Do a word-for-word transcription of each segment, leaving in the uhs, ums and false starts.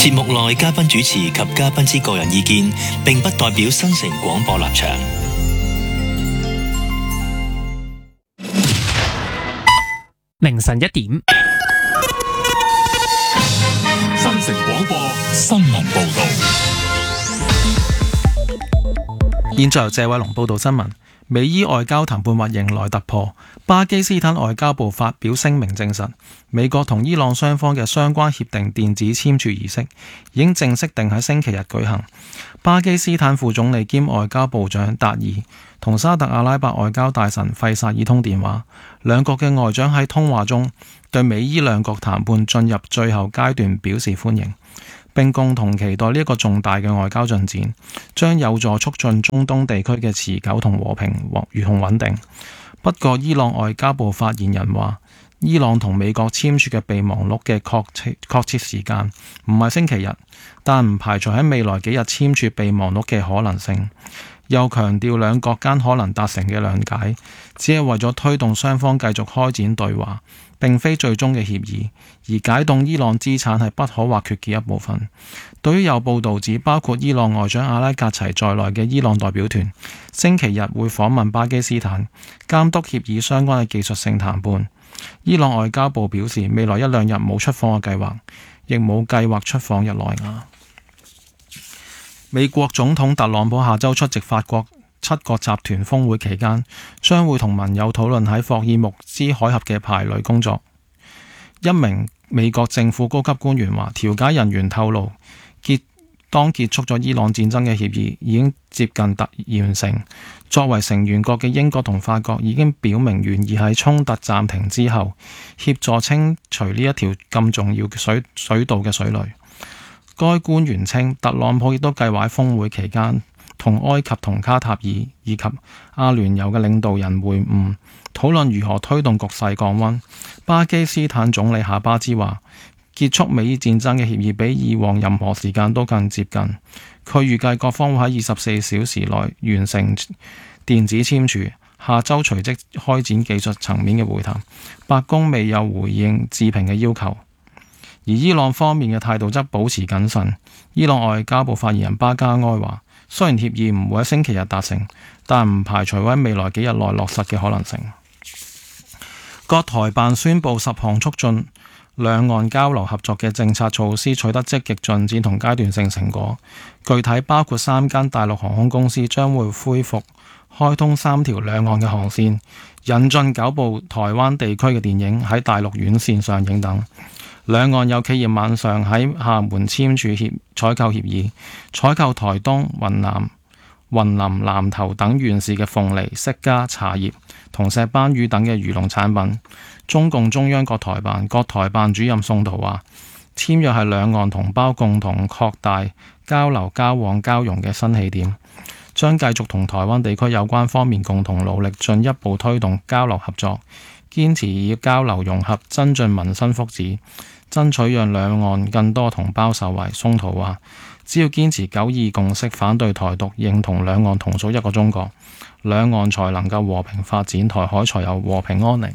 節目內嘉賓主持及嘉賓之個人意見，並不代表新城廣播立場。 凌晨一點， 新城廣播新聞報道。 現在由謝偉龍報道新聞。美伊外交談判或迎來突破，巴基斯坦外交部發表聲明證實，美國同伊朗雙方嘅相關協定電子簽署儀式已經正式定喺星期日舉行。巴基斯坦副總理兼外交部長達爾同沙特阿拉伯外交大臣費薩爾通電話，兩國嘅外長喺通話中對美伊兩國談判進入最後階段表示歡迎，並共同期待呢一個重大嘅外交進展，將有助促進中東地區嘅持久同和平與同穩定。不過，伊朗外交部發言人話，伊朗同美國簽署嘅備忘錄嘅確切確切時間唔係星期日，但唔排除喺未來幾日簽署備忘錄嘅可能性。又強調兩國間可能達成嘅諒解，只係為咗推動雙方繼續開展對話，並非最終嘅協議。而解凍伊朗資產係不可或缺嘅一部分。對於有報導指，包括伊朗外長阿拉格齊在內嘅伊朗代表團星期日會訪問巴基斯坦，監督協議相關嘅技術性談判。伊朗外交部表示，未來一兩日冇出訪嘅計劃，亦冇計劃出訪日內瓦。美國總統特朗普下週出席法國七國集團峰會期間，將會同盟友討論喺霍爾木茲海峽嘅排雷工作。一名美國政府高級官員話，調解人員透露，結當結束咗伊朗戰爭嘅協議已經接近達完成。作為成員國嘅英國同法國已經表明願意喺衝突暫停之後協助清除呢一條咁重要嘅水水道嘅水雷。該官員稱，特朗普亦都計劃喺峰會期間同埃及同卡塔爾以及阿聯酋嘅領導人會晤，討論如何推動局勢降溫。巴基斯坦總理夏巴茲話，結束美伊戰爭嘅協議比以往任何時間都更接近。佢預計各方會喺二十四小時內完成電子簽署，下週隨即開展技術層面嘅會談。白宮未有回應置評嘅要求。而伊朗方面嘅態度則保持謹慎。伊朗外交部發言人巴加埃話，雖然協議唔會喺星期日達成，但唔排除喺未來幾日內落實嘅可能性。各台辦宣布十項促進兩岸交流合作嘅政策措施取得積極進展同階段性成果，具體包括三間大陸航空公司將會恢復開通三條兩岸嘅航線，引進九部台灣地區嘅電影喺大陸院線上映等。兩岸有企業晚上喺廈門簽署協採購協議，採購台東、雲南、雲林、南投等縣市嘅鳳梨、釋迦、茶葉同石斑魚等嘅漁農產品。中共中央各台辦、各台辦主任宋濤話，簽約係兩岸同胞共同擴大交流、交往、交融嘅新起點，將繼續同台灣地區有關方面共同努力，進一步推動交流合作，堅持以交流融合，增進民生福祉，爭取讓兩岸更多同胞受惠。宋濤話，只要堅持九二共識，反對台獨，認同兩岸同屬一個中國，兩岸才能夠和平發展，台海才有和平安寧。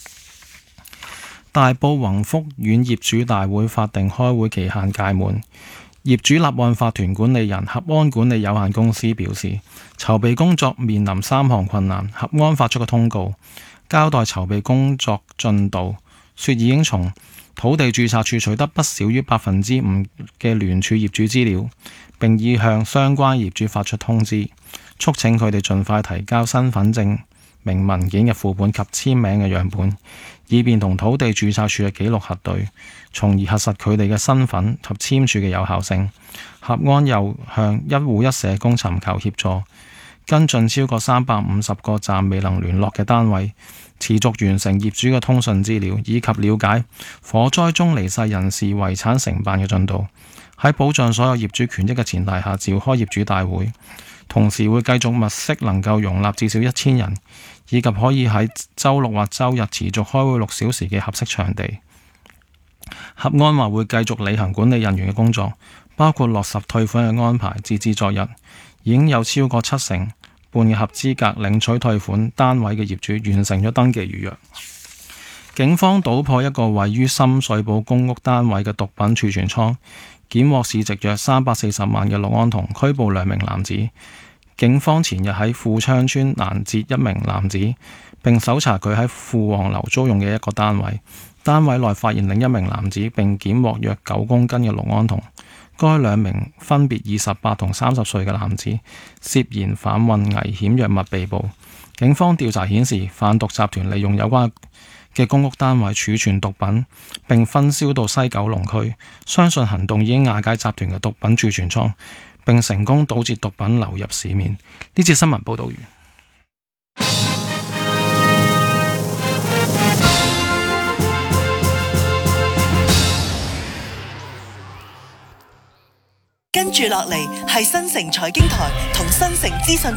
大埔宏福苑業主大會法定開會期限屆滿，業主立案法團管理人合安管理有限公司表示，籌備工作面臨三項困難。合安發出嘅通告交代籌備工作進度，說已經從土地註冊處取得不少於百分之五嘅聯署業主資料，並已向相關業主發出通知，促請佢哋盡快提交身份證明文件嘅副本及簽名嘅樣本，以便同土地註冊處嘅記錄核對，從而核實佢哋嘅身份及簽署嘅有效性。合安又向一戶一社工尋求協助，跟進超過三百五十個暫未能聯絡嘅單位，持續完成業主嘅通訊資料，以及了解火災中離世人士遺產承辦嘅進度。喺保障所有業主權益嘅前提下，召開業主大會，同時會繼續物色能夠容納至少一千人，以及可以喺週六或週日持續開會六小時嘅合適場地。合安話會繼續履行管理人員嘅工作，包括落實退款嘅安排。截至昨日，已經有超過七成半嘅合資格領取退款單位嘅業主完成咗登記預約。警方搗破一個位於深水埗公屋單位嘅毒品儲存倉， 檢獲市值約三百四十萬嘅氯胺酮，拘捕兩名男子。警方前日喺富昌村攔截一名男子，並搜查佢喺富旺樓租用嘅一個單位。單位內發現另一名男子，並檢獲約九公斤嘅氯胺酮。該兩名分別二十八同三十歲嘅男子涉嫌販運危險藥物被捕。警方調查顯示，販毒集團利用有關嘅公屋單位儲存毒品，並分銷到西九龍區。相信行動已經瓦解集團嘅毒品儲存倉，並成功堵截毒品流入市面。呢節新聞報道完。 跟住落嚟係新城財經台同新城資訊